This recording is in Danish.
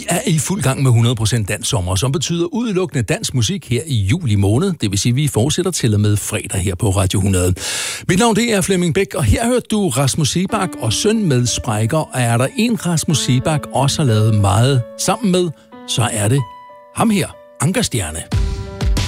Vi er i fuld gang med 100% dansk sommer, som betyder udelukkende dansk musik her i juli måned. Det vil sige, at vi fortsætter til og med fredag her på Radio 100. Mit navn det er Flemming Bæk, og her hørte du Rasmus Seebach og Søn med Sprækker. Og er der en Rasmus Seebach også har lavet meget sammen med, så er det ham her, Ankerstjerne.